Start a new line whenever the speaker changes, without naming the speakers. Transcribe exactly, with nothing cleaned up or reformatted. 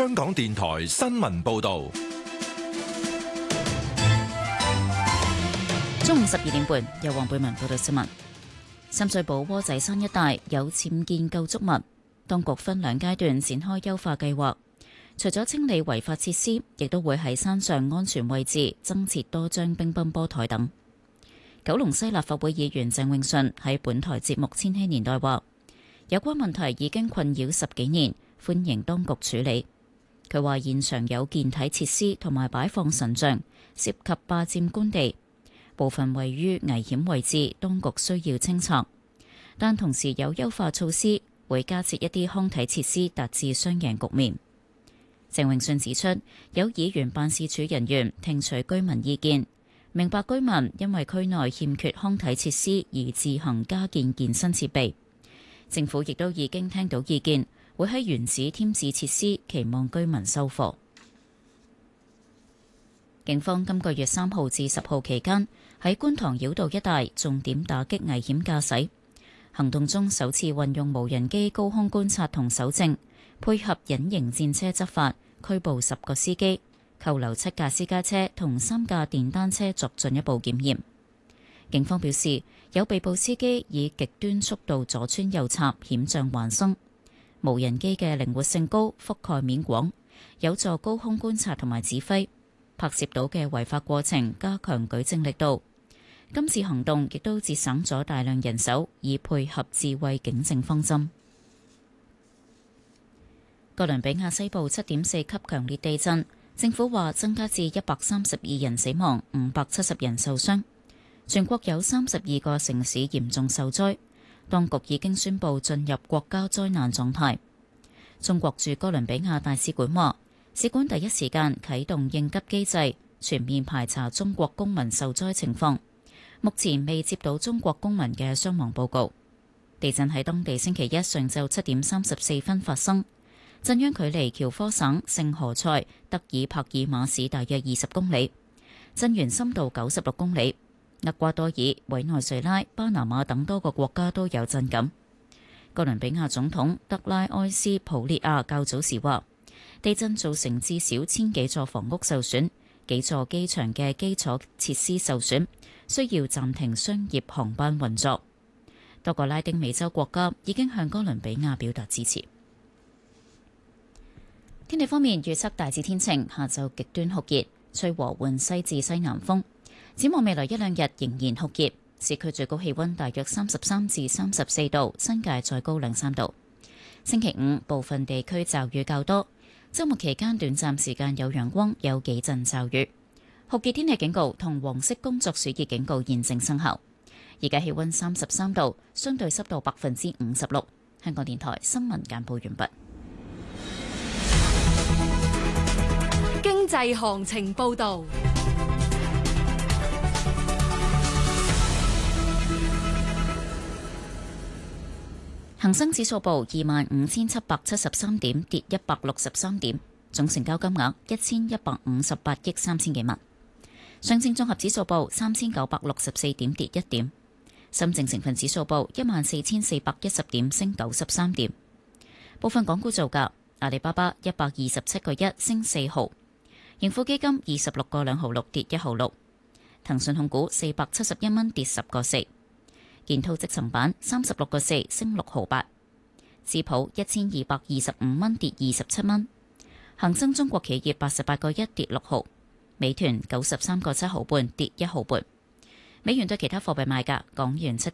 香港電台新聞報道。
中午十二點半，由黃貝文報道新聞。深水埗窩仔山一帶有僭建構築物，當局分兩階段展開優化計劃。除咗清理違法設施，亦都會喺山上安全位置增設多張乒乓波台等。九龍西立法會議員鄭泳舜喺本台節目《千禧年代》話，有關問題已經困擾十幾年，歡迎當局處理。佢話現場有健體設施同埋擺放神像，涉及霸佔官地，部分位於危險位置，當局需要清拆。但同時有優化措施，會加設一啲康體設施，達至雙贏局面。鄭泳舜指出，有議員辦事處人員聽取居民意見，明白居民因為區內欠缺康體設施而自行加建健身設備。政府亦都已經聽到意見，會喺原址添置設施，期望居民收貨。警方今個月三號至十號期間喺觀塘繞道一帶重點打擊危險駕駛行動中，首次運用無人機高空觀察同搜證，配合隱形戰車執法，拘捕十個司機，扣留七架私家車同三架電單車作進一步檢驗。警方表示，有被捕司機以極端速度左穿右插，險象環生。無人機嘅靈活性高，覆蓋面廣，有助高空觀察同埋指揮。拍攝到嘅違法過程，加強舉證力度。今次行動亦都節省咗大量人手，以配合智慧警政方針。哥倫比亞西部七點四級強烈地震，政府話增加至一百三十二人死亡，五百七十人受傷。全國有三十二個城市嚴重受災，當局已經宣布進入國家災難狀態。中國駐哥倫比亞大使館話，使館第一時間啟動應急機制，全面排查中國公民受災情況。目前未接到中國公民嘅傷亡報告。地震喺當地星期一上晝七點三十四分發生，震央距離喬科省聖何塞德爾帕爾馬市大約二十公里，震源深度九十六公里。厄瓜多爾、委內瑞拉、巴拿馬等多個國家都有震感。哥倫比亞總統德拉埃斯普列亞較早時話，地震造成至少千幾座房屋受損，幾座機場嘅基礎設施受損，需要暫停商業航班運作。多個拉丁美洲國家已經向哥倫比亞表達支持。天氣方面，預測大致天晴，下晝極端酷熱，吹和緩西至西南風。展望未來一兩日仍然酷熱，市區最高氣溫大約三十三至三十四度，新界再高兩三度。星期五部分地區驟雨較多，週末期間短暫時間有陽光，有幾陣驟雨。酷熱天氣警告同黃色工作暑熱警告現正生效。而家氣溫三十三度，相對濕度百分之五十六。香港電台新聞簡報完畢。
經濟行情報道。
恒生指數報二萬五千七百七十三點，跌一百六十三點，總成交金額一千一百五十八億三千幾萬。上證綜合指數報三千九百六十四點，跌一點。深證成分指數報一萬四千四百一十點，升九十三點。部分港股造價：阿里巴巴一百二十七個一，升四毫；盈富基金二十六個兩毫六，跌一毫六；騰訊控股四百七十一蚊，跌十個四。建滔積層板三十六個四，升六毫八；智普一千二百二十五蚊，跌二十七蚊；恒生中國企業八十八個一，跌六毫；美團九十三個七毫半，跌一毫半。美元對其他貨幣賣價：港元七點